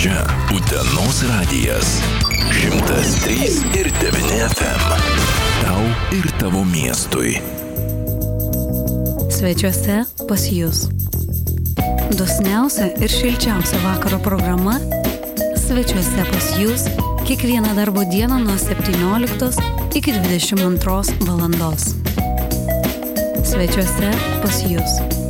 Čia Utenos radijas 103,9 FM. Tau ir tavo miestui. Svečiuose pas jus. Dosniausia ir šilčiausia vakaro programa Svečiuose pas jus kiekvieną darbo dieną nuo 17 iki 22 valandos. Svečiuose pas jus.